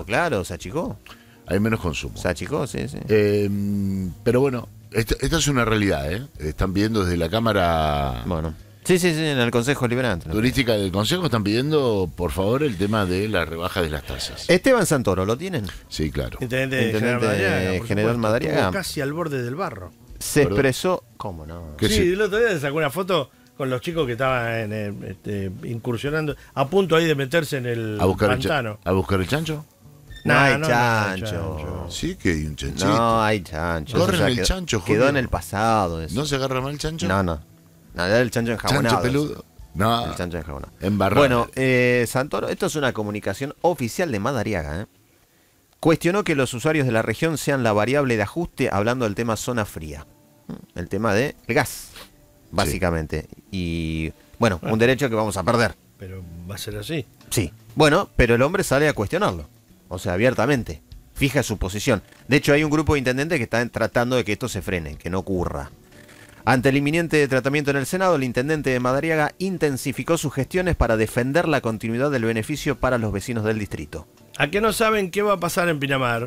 claro, se achicó. Hay menos consumo. Se achicó, sí. Pero bueno, esta es una realidad, ¿eh? Están pidiendo desde la Cámara Bueno. Sí, en el Consejo Liberante. Turística del Consejo, están pidiendo, por favor, el tema de la rebaja de las tasas. Esteban Santoro, ¿lo tienen? Sí, claro. Intendente General Madariaga. Estuvo casi al borde del barro. Se expresó... ¿Cómo no? Sí, el otro día sacó una foto con los chicos que estaban incursionando, a punto ahí de meterse en el pantano. ¿A buscar el chancho? No hay chancho. Sí que hay un chanchito. No hay chancho. Corren el chancho, Julio. Quedó en el pasado eso. ¿No se agarra mal el chancho? No, era el chancho enjabonado. ¿Chancho peludo? No. El chancho enjabonado. Embarrado. Bueno, Santoro, esto es una comunicación oficial de Madariaga, cuestionó que los usuarios de la región sean la variable de ajuste hablando del tema zona fría. El tema del gas, básicamente. Sí. Y, bueno, un derecho que vamos a perder. Pero va a ser así. Sí. Bueno, pero el hombre sale a cuestionarlo. O sea, abiertamente. Fija su posición. De hecho, hay un grupo de intendentes que están tratando de que esto se frene, que no ocurra. Ante el inminente tratamiento en el Senado, el intendente de Madariaga intensificó sus gestiones para defender la continuidad del beneficio para los vecinos del distrito. ¿A qué no saben qué va a pasar en Pinamar?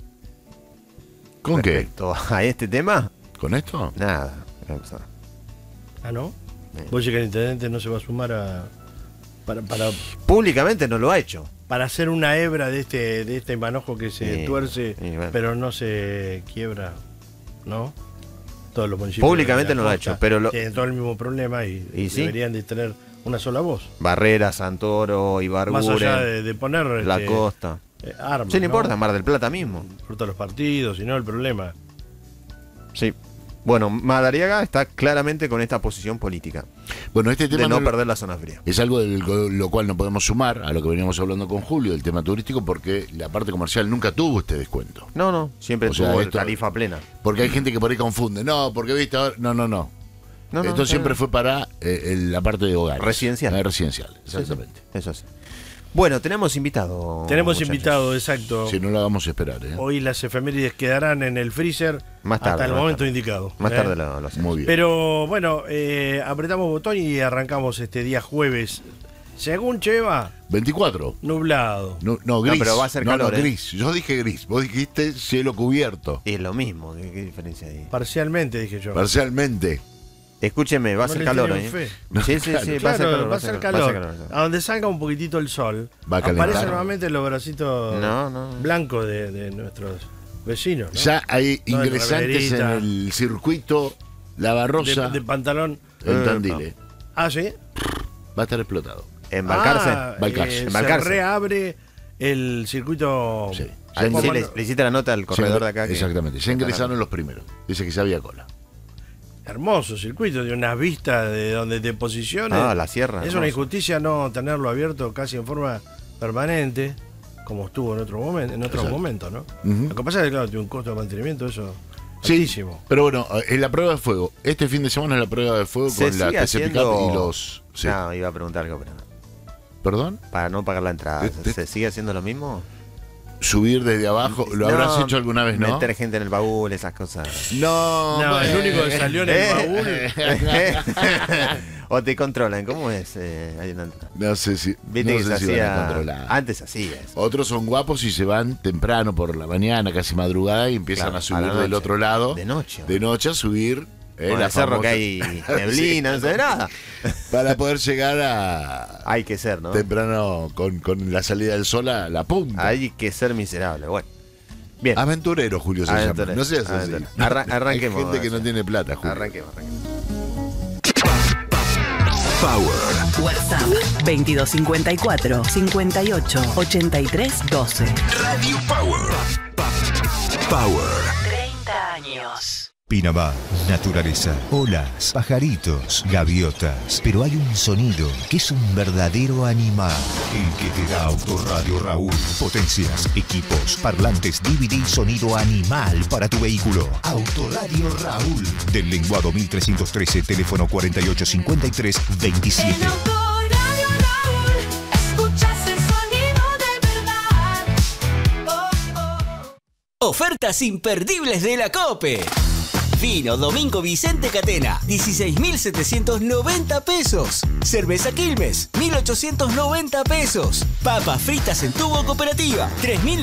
¿Con qué? Respecto a este tema... ¿Con esto? Nada. ¿Ah, no? ¿Vos decís que el intendente no se va a sumar a... para Públicamente no lo ha hecho. Para hacer una hebra de este manojo que se tuerce, bueno, pero no se quiebra, ¿no? Todos los municipios públicamente no lo ha hecho, pero tienen todo el mismo problema y deberían de tener una sola voz. Barrera, Santoro, Ibarguren, más allá de poner La Costa. Armas, sí, no importa, Mar del Plata mismo. Por todos los partidos, y no el problema. Sí. Bueno, Madariaga está claramente con esta posición política. Bueno, este tema de no perder la zona fría. Es algo de lo cual no podemos sumar a lo que veníamos hablando con Julio, del tema turístico, porque la parte comercial nunca tuvo este descuento. No, siempre tuvo tarifa plena. Porque hay gente que por ahí confunde. No, porque viste ahora... No. Esto siempre fue para la parte de hogar. Residencial. Residencial, exactamente. Sí. Eso sí. Bueno, tenemos invitado. Tenemos invitado, exacto. Si no lo hagamos esperar. Hoy las efemérides quedarán en el freezer más tarde, hasta el momento indicado. Más tarde lo hacemos. Muy bien. Pero bueno, apretamos botón y arrancamos este día jueves. Según Cheva, 24. Nublado. No, gris. No, pero va a ser calor. Gris. Yo dije gris. Vos dijiste cielo cubierto. Es lo mismo. ¿Qué diferencia hay? Parcialmente, dije yo. Parcialmente. Escúcheme, va a ser calor, ¿eh? Sí, va a ser calor. A donde salga un poquitito el sol, va a calentar. Aparecen nuevamente los bracitos blancos de nuestros vecinos, ¿no? Ya hay ingresantes en el circuito Lavarrosa de pantalón en Tandile. Ah, ¿sí? Va a estar explotado. En Balcarce. Se reabre el circuito. Sí. Le hiciste la nota al corredor de acá. Exactamente. Ya ingresaron los primeros. Dice que ya había cola. Hermoso circuito, de una vista de donde te posiciones. La sierra. Es una injusticia no tenerlo abierto casi en forma permanente, como estuvo en otros momentos, ¿no? Lo que pasa es que, claro, tiene un costo de mantenimiento, eso altísimo. Pero bueno, en la prueba de fuego, este fin de semana es la prueba de fuego con la TC Pickup y los... Sí. No, iba a preguntar algo, pero no. ¿Perdón? Para no pagar la entrada. ¿Se sigue haciendo lo mismo? Subir desde abajo, ¿lo habrás hecho alguna vez, no? Meter gente en el baúl, esas cosas. No, el único que salió en el baúl. O te controlan, ¿cómo es? No sé si. Viste no que sé se si hacía. Antes hacía eso. Otros son guapos y se van temprano por la mañana, casi madrugada, y empiezan a subir del otro lado. De noche. De noche a subir. El cerro que hay neblina, no sé nada. Para poder llegar a... Hay que ser, ¿no? Temprano con la salida del sol a la punta. Hay que ser miserable, bueno. Bien. Aventurero, Julio, se llama. No seas así. Arranquemos. Hay gente que no tiene plata, Julio. Arranquemos. Power. WhatsApp 2254 58 83 12. Radio Power. Power. 30 años. Pinamar, naturaleza, olas, pajaritos, gaviotas. Pero hay un sonido que es un verdadero animal. El que te da Autoradio Raúl. Potencias, equipos, parlantes, DVD, sonido animal para tu vehículo. Autoradio Raúl. Del Lenguado 1313, teléfono 4853-27. Ofertas imperdibles de la COPE. Vino Domingo Vicente Catena, 16.790 pesos. Cerveza Quilmes, 1.890 pesos. Papas fritas en tubo cooperativa, 3.000